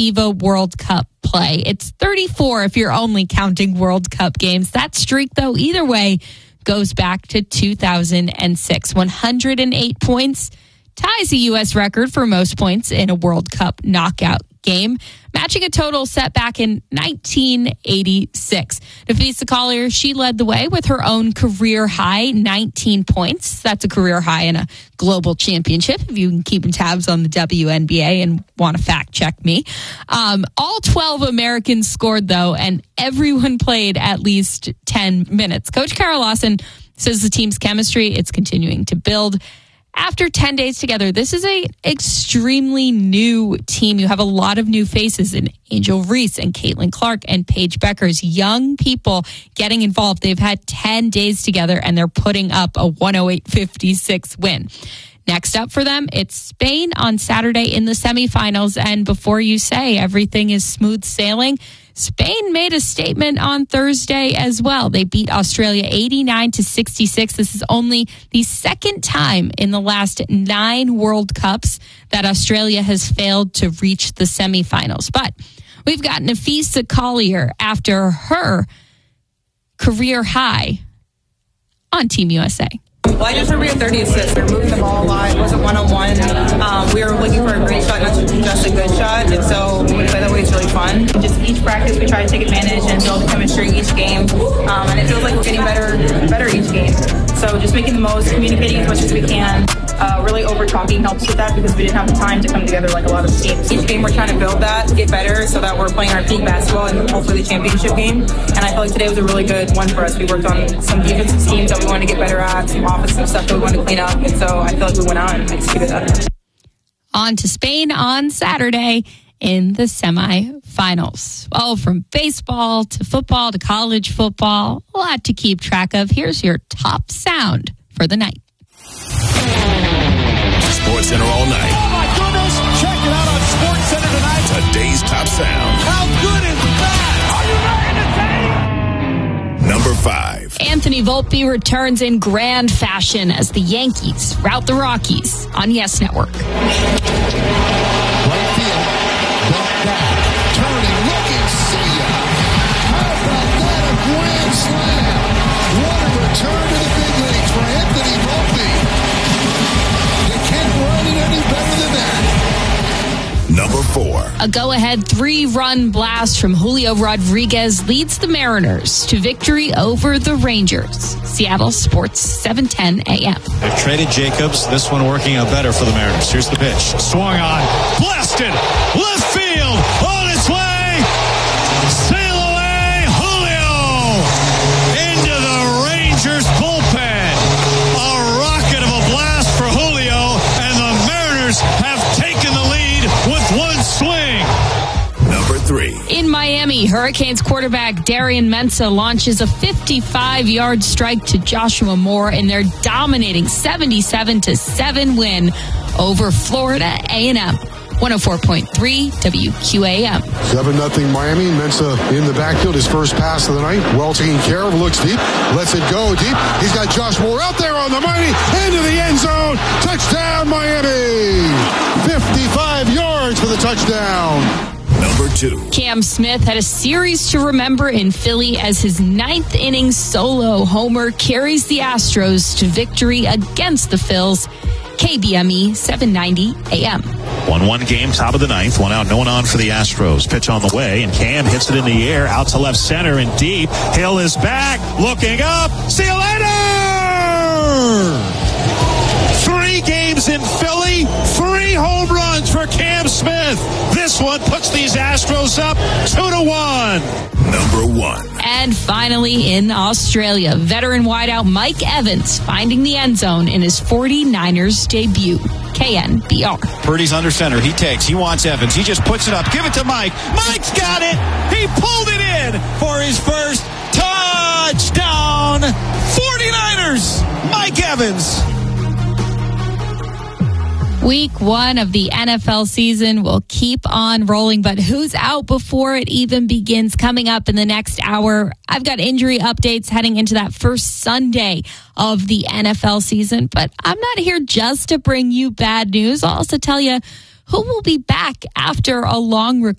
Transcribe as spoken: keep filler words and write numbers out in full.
FIFA World Cup play. It's thirty-four if you're only counting World Cup games. That streak, though, either way, goes back to two thousand six. one hundred eight points ties the U S record for most points in a World Cup knockout game, matching a total set back in nineteen eighty-six. Napheesa Collier, she led the way with her own career high nineteen points. That's a career high in a global championship, if you can keep tabs on the W N B A and want to fact check me. Um, all twelve Americans scored, though, and everyone played at least ten minutes. Coach Kara Lawson says the team's chemistry, it's continuing to build. After ten days together, this is a extremely new team. You have a lot of new faces in Angel Reese and Caitlin Clark and Paige Beckers, young people getting involved. They've had ten days together and they're putting up a one oh eight fifty-six win. Next up for them, it's Spain on Saturday in the semifinals. And before you say everything is smooth sailing, Spain made a statement on Thursday as well. They beat Australia eighty-nine to sixty-six. This is only the second time in the last nine World Cups that Australia has failed to reach the semifinals. But we've got Napheesa Collier after her career high on Team U S A. Well, I just remember we had thirty assists. We were moving the ball a lot. It wasn't one-on-one. Um, we were looking for a great shot, not just a good shot. And so when we play that way, it's really fun. Just each practice, we try to take advantage and build chemistry each game. Um, and it feels like we're getting better better each game. So just making the most, communicating as much as we can. Uh, really over-talking helps with that because we didn't have the time to come together like a lot of teams. Each game, we're trying to build that, get better, so that we're playing our peak basketball and hopefully the championship game. And I feel like today was a really good one for us. We worked on some defensive schemes that we wanted to get better at, some offensive stuff that we wanted to clean up, and so I feel like we went out and executed that. On to Spain on Saturday in the semifinals. Well, from baseball to football to college football, a lot to keep track of. Here's your top sound for the night. Sports Center all night. Oh my goodness! Check it out on Sports Center tonight. Today's top sound. How good is that? Are you ready to take? Number five. Anthony Volpe returns in grand fashion as the Yankees rout the Rockies on Yes Network. Right field. Bump back. Turning. Looking. See ya. How about that? A grand slam. What a return to the big leagues for Anthony Volpe. You can't run it any better than that. Number four. A go-ahead three-run blast from Julio Rodriguez leads the Mariners to victory over the Rangers. Seattle Sports seven ten a.m. They've traded Jacobs. This one working out better for the Mariners. Here's the pitch. Swung on. Blasted. Left field. On its way. Sail away. Julio. Into the Rangers bullpen. A rocket of a blast for Julio. And the Mariners have taken the lead with one swing. Number three. In Miami, Hurricanes quarterback Darian Mensah launches a fifty-five-yard strike to Joshua Moore in their dominating seventy-seven to seven win over Florida A and M. one oh four point three W Q A M. seven nothing Miami. Mensah in the backfield. His first pass of the night. Well taken care of. Looks deep. Lets it go deep. He's got Josh Moore out there on the money. Into the end zone. Touchdown, Miami. fifty-five yards for the touchdown. Number two. Cam Smith had a series to remember in Philly as his ninth inning solo homer carries the Astros to victory against the Phils. K B M E seven ninety A M. one one game, top of the ninth. One out, no one on for the Astros. Pitch on the way, and Cam hits it in the air, out to left center and deep. Hill is back, looking up. See you later! Three games in Philly, three home runs for Cam Smith. This one puts these Astros up two to one. Number one. And finally, in Australia, veteran wideout Mike Evans finding the end zone in his forty-niners debut. K N B R. Purdy's under center. He takes. He wants Evans. He just puts it up. Give it to Mike. Mike's got it. He pulled it in for his first touchdown. forty-niners. Mike Evans. Week one of the N F L season will keep on rolling, but who's out before it even begins? Coming up in the next hour, I've got injury updates heading into that first Sunday of the N F L season, but I'm not here just to bring you bad news. I'll also tell you who will be back after a long recovery.